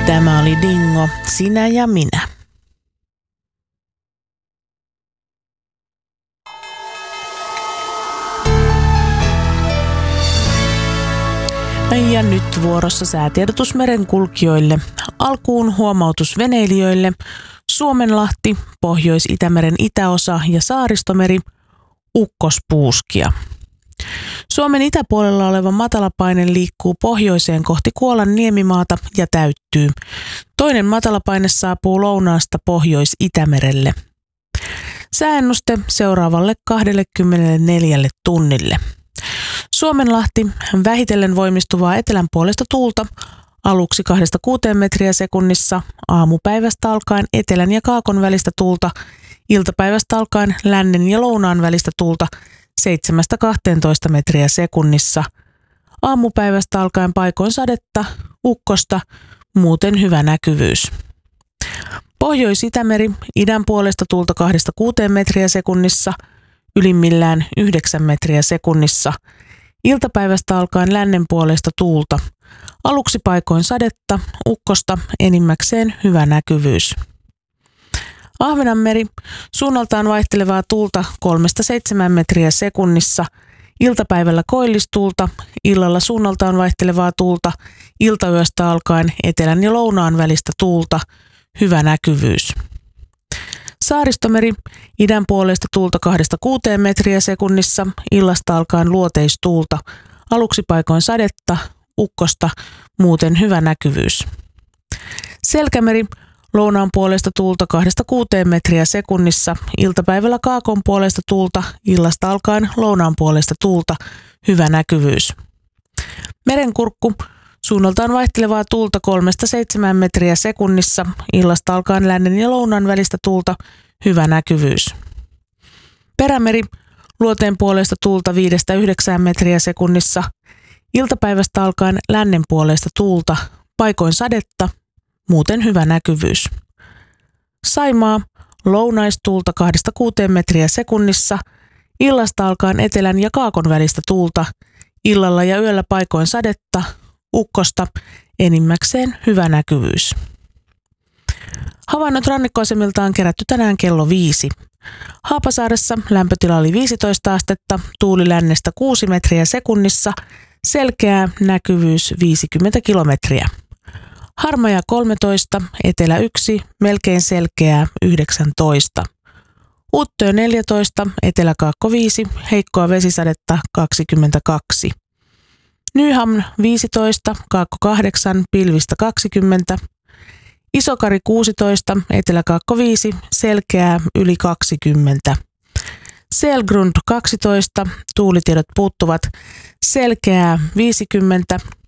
Tämä oli Dingo, sinä ja minä. Ja nyt vuorossa säätiedotus merenkulkijoille. Alkuun huomautus veneilijöille. Suomenlahti, Pohjois-Itämeren itäosa ja Saaristomeri, ukkospuuskia. Suomen itäpuolella oleva matalapaine liikkuu pohjoiseen kohti Kuolan niemimaata ja täyttyy. Toinen matalapaine saapuu lounaasta Pohjois-Itämerelle. Sääennuste seuraavalle 24 tunnille. Suomenlahti, vähitellen voimistuvaa etelän puolesta tuulta, aluksi 2-6 metriä sekunnissa, aamupäivästä alkaen etelän ja kaakon välistä tuulta, iltapäivästä alkaen lännen ja lounaan välistä tuulta 7-12 metriä sekunnissa, aamupäivästä alkaen paikoin sadetta, ukkosta, muuten hyvä näkyvyys. Pohjois-Itämeri, idän puolesta tuulta 2-6 metriä sekunnissa, ylimmillään 9 metriä sekunnissa, iltapäivästä alkaen lännen puolesta tuulta, aluksi paikoin sadetta, ukkosta, enimmäkseen hyvä näkyvyys. Ahvenanmeri, suunnaltaan vaihtelevaa tuulta 3-7 metriä sekunnissa, iltapäivällä koillistuulta, illalla suunnaltaan vaihtelevaa tuulta, iltayöstä alkaen etelän ja lounaan välistä tuulta, hyvä näkyvyys. Saaristomeri, idän puolesta tuulta 2-6 metriä sekunnissa, illasta alkaen luoteistuulta, aluksi paikoin sadetta, ukkosta, muuten hyvä näkyvyys. Selkämeri, lounaan puolesta tuulta 2-6 metriä sekunnissa, iltapäivällä kaakon puolesta tuulta, illasta alkaen lounaan puolesta tuulta, hyvä näkyvyys. Merenkurkku, suunnaltaan vaihtelevaa tuulta 3-7 metriä sekunnissa, illasta alkaen lännen ja lounaan välistä tuulta, hyvä näkyvyys. Perämeri, luoteen puolesta tuulta 5-9 metriä sekunnissa, iltapäivästä alkaen lännen puolesta tuulta, paikoin sadetta, muuten hyvä näkyvyys. Saimaa, lounaistuulta 2-6 metriä sekunnissa, illasta alkaen etelän ja kaakon välistä tuulta, illalla ja yöllä paikoin sadetta, ukkosta, enimmäkseen hyvä näkyvyys. Havainnot rannikkoasemilta on kerätty tänään kello 5. Haapasaaressa lämpötila oli 15 astetta, tuuli lännestä 6 metriä sekunnissa, selkeä näkyvyys 50 kilometriä. Harmaja 13, etelä 1, melkein selkeää 19. Uttöö 14, eteläkaakko 5, heikkoa vesisadetta 22. Nyhamn 15, kaakko 8, pilvistä 20. Isokari 16, eteläkaakko 5, selkeää yli 20. Selgrund 12, tuulitiedot puuttuvat, selkeää 50.